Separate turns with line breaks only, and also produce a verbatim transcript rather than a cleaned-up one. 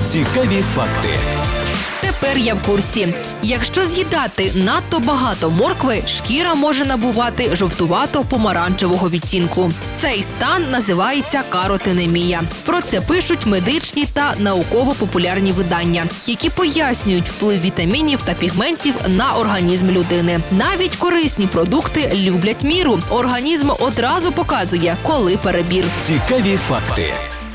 Цікаві факти.
Тепер я в курсі. Якщо з'їдати надто багато моркви, шкіра може набувати жовтувато-помаранчевого відтінку. Цей стан називається каротинемія. Про це пишуть медичні та науково-популярні видання, які пояснюють вплив вітамінів та пігментів на організм людини. Навіть корисні продукти люблять міру. Організм одразу показує, коли перебір.
Цікаві факти.